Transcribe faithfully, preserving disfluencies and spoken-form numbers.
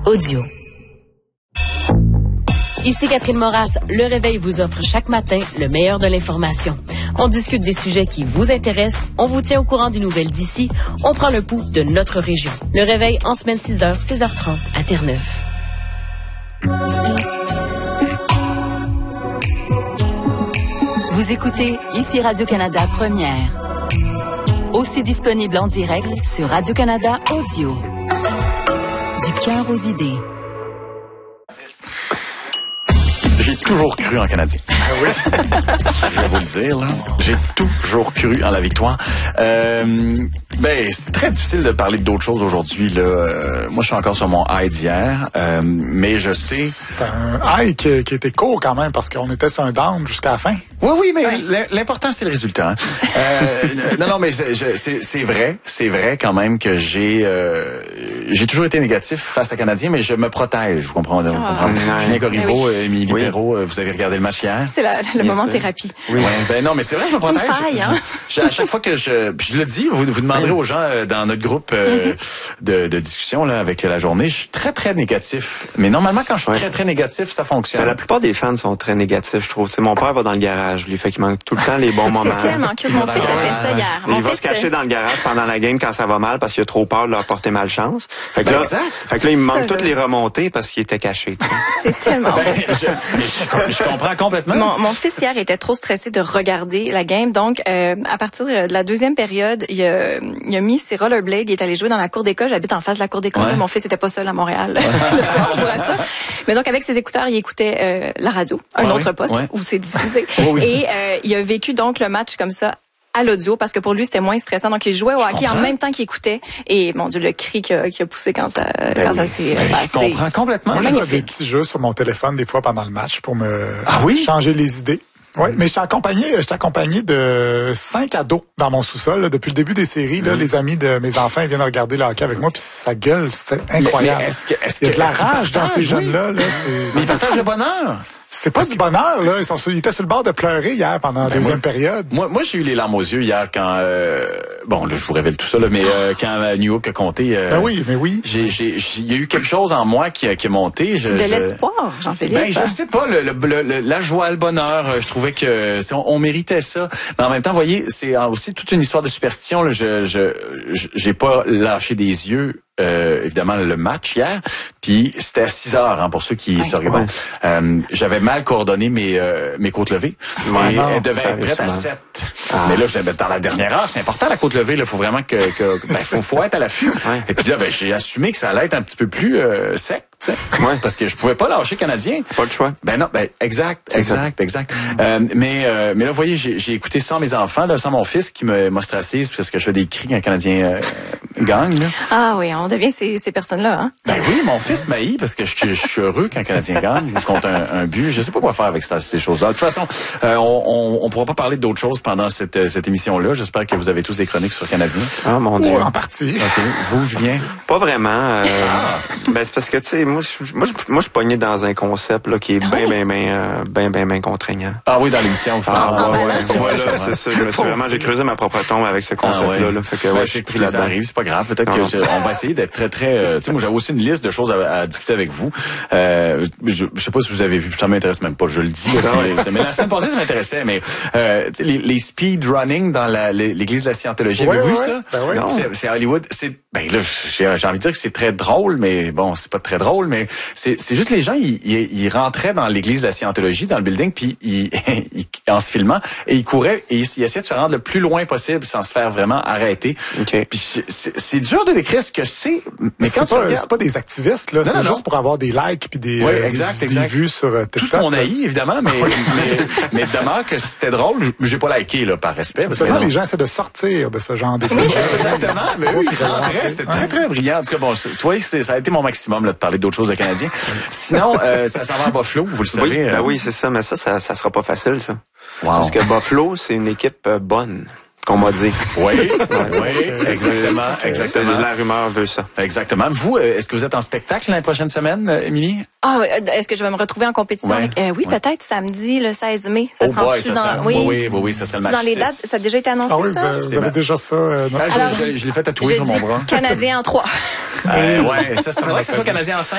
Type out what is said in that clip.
audio. Ici Catherine Moras. Le Réveil vous offre chaque matin le meilleur de l'information. On discute des sujets qui vous intéressent, on vous tient au courant des nouvelles d'ici, on prend le pouls de notre région. Le Réveil en semaine six heures, seize heures trente à Terre-Neuve. Vous écoutez ici Radio-Canada Première. Aussi disponible en direct sur Radio-Canada Audio. Du cœur aux idées. J'ai toujours cru en Canadien. Ah oui? Je vais vous le dire, là. J'ai toujours cru en la victoire. Euh, ben, c'est très difficile de parler d'autres choses aujourd'hui, là. Euh, moi, je suis encore sur mon high d'hier, euh, mais je sais... C'est un high qui, qui était court quand même, parce qu'on était sur un down jusqu'à la fin. Oui, oui, mais ouais. L'important, c'est le résultat. Hein. Euh, non, non, mais c'est vrai, c'est vrai quand même que j'ai euh, j'ai toujours été négatif face à Canadiens, mais je me protège, vous comprenez? Vous comprenez? Oh. Julien Corriveau, oui. Émilie oui. Perrault, vous avez regardé le match hier? C'est le moment sûr. Thérapie. Oui. Ouais, ben non, mais c'est vrai, je me protège. C'est une faille, hein? Je, à chaque fois que je... Je le dis, vous, vous demanderez aux gens euh, dans notre groupe euh, mm-hmm. de, de discussion là avec la journée, je suis très, très négatif. Mais normalement, quand je suis ouais. très, très négatif, ça fonctionne. Ben, la plupart des fans sont très négatifs, je trouve. T'sais, mon père va dans le garage, lui, fait qu'il manque tout le temps les bons moments. C'est tellement cute. Mon fils a fait ça hier. Mon il va se cacher dans le garage pendant la game quand ça va mal parce qu'il a trop peur de leur porter malchance. Fait que ben là, exact. Fait que là, il me manque toutes les remontées parce qu'il était caché. C'est tellement ben, je, je, je comprends complètement. Mon, mon fils hier était trop stressé de regarder la game. Donc, euh, à partir de la deuxième période, il a, il a mis ses rollerblades. Il est allé jouer dans la cour d'école. J'habite en face de la cour d'école. Ouais. Mon fils était pas seul à Montréal ouais. le soir, je vois ça. Mais donc, avec ses écouteurs, il écoutait euh, la radio, un ouais, autre poste ouais. où c'est diffusé. Oh, oui. Et euh, il a vécu donc le match comme ça à l'audio parce que pour lui c'était moins stressant, donc il jouait au hockey en même temps qu'il écoutait et mon Dieu le cri qu'il a, qu'il a poussé quand ça ben quand oui. ça s'est ben, passé. Je comprends complètement. Moi, je fais des petits jeux sur mon téléphone des fois pendant le match pour me ah, oui? changer les idées. Oui, mais je suis accompagné, je suis accompagné de cinq ados dans mon sous-sol là, depuis le début des séries. Là, mmh. Les amis de mes enfants ils viennent regarder le hockey avec moi, puis ça gueule, c'est incroyable. Mais, mais est-ce que, est-ce il y a de la rage dans ces jeunes-là. Là, mais ils partagent le bonheur. C'est pas du bonheur, là. Ils, sont, ils étaient sur le bord de pleurer hier pendant la ben deuxième moi, période. Moi, moi j'ai eu les larmes aux yeux hier quand... Euh, bon, là, je vous révèle tout ça, là, mais euh, quand euh, New York a compté... Euh, ben oui, mais oui. J'ai, j'ai, il y a eu quelque chose en moi qui, qui est monté. Je, de je, l'espoir, Jean-Philippe. Ben, je sais pas, le, le, le, la joie, le bonheur, je trouvais que on, on méritait ça. Mais en même temps, vous voyez, c'est aussi toute une histoire de superstition. Là. Je, je, j'ai pas lâché des yeux... Euh, évidemment le match hier, puis c'était à six heures hein, pour ceux qui ouais, se regardent. Ouais. Euh, j'avais mal coordonné mes euh, mes côtes levées. Ouais, et non, elle devait être prête à sept. Ah. Mais là, j'avais dans la dernière heure, c'est important la côte levée. Il faut vraiment que, que ben faut faut être à l'affût. Ouais. Et puis là, ben j'ai assumé que ça allait être un petit peu plus euh, sec. Ouais. Parce que je pouvais pas lâcher Canadien. Pas le choix. Ben non, ben exact, exact, exact. Mmh. Euh, mais euh, mais là, vous voyez, j'ai, j'ai écouté sans mes enfants, là, sans mon fils qui me m'ostracise parce que je fais des cris quand un Canadien euh, gagne. Là. Ah oui, on devient ces, ces personnes-là, hein. Ben oui, mon fils m'haït parce que je, je suis heureux quand un Canadien gagne contre un, un but. Je sais pas quoi faire avec ces choses-là. De toute façon, euh, on, on on pourra pas parler d'autres choses pendant cette cette émission-là. J'espère que vous avez tous des chroniques sur Canadien. Ah mon Dieu. Ouais, en partie. Ok. Vous, Julien? Pas vraiment. Euh, ah. Ben c'est parce que tu sais, moi, je, moi, je Moi, je suis pogné dans un concept là, qui est bien, bien, bien, bien, bien, bien contraignant. Ah oui, dans l'émission. Je ah, ah, ouais, ouais, ouais, voilà, c'est ça. Je me suis vraiment, j'ai creusé ma propre tombe avec ce concept-là. Ah, ouais. Là, fait que, ouais, ben, je suis pris là-dedans. Ça arrive, c'est pas grave. Peut-être que je, on va essayer d'être très, très. Euh, tu sais, moi, j'avais aussi une liste de choses à, à discuter avec vous. Euh, je, je sais pas si vous avez vu, ça m'intéresse même pas. Je le dis. mais, mais la semaine passée, ça m'intéressait. Mais euh, tu sais, les, les speed running dans la, l'église de la Scientologie, ouais, avez-vous ouais, vu ça ben ouais. c'est, c'est Hollywood. C'est ben là, j'ai, j'ai envie de dire que c'est très drôle, mais bon, c'est pas très drôle, mais c'est, c'est juste les gens, ils, ils, ils rentraient dans l'église de la Scientologie, dans le building, puis ils, ils, en se filmant, et ils couraient et ils, ils essayaient de se rendre le plus loin possible sans se faire vraiment arrêter. Okay. Puis c'est, c'est dur de décrire ce que c'est, mais, mais quand c'est, pas, regardes... c'est pas des activistes, là, non, c'est non, juste non. pour avoir des likes puis des, ouais, euh, exact, des, exact. des vues sur euh, TikTok. Tout ce qu'on haït, évidemment, mais, mais, mais demeure que c'était drôle, j'ai pas liké, là, par respect. Parce que les gens essaient de sortir de ce genre d'épisode. Oui, exactement, mais oui, rentraient, c'était très, très brillant. En tout cas, bon, tu vois, c'est, ça a été mon maximum, là, de parler d'autres choses de Canadiens. Sinon, euh, ça s'en va à Buffalo, vous le savez. Oui, ben euh... oui, c'est ça, mais ça, ça, ça sera pas facile, ça. Wow. Parce que Buffalo, c'est une équipe euh, bonne, qu'on m'a dit. Oui, oui, exactement, exactement. La rumeur veut ça. Exactement. Vous, est-ce que vous êtes en spectacle l'année prochaine semaine, Émilie? Ah, est-ce que je vais me retrouver en compétition? Ouais. Avec... Euh, oui, ouais. Peut-être samedi, le seize mai. Ça oh se rend boy, ça dans... sera... oui. oui, oui, oui, ça serait le match dans les dates, ça a déjà été annoncé, ah oui, ça? Vous, vous avez déjà ça? Euh, ah, je, je, je l'ai fait tatouer sur mon bras. Canadien en trois. Euh, ouais, ça, ça faudrait que ce soit Canadien en cinq.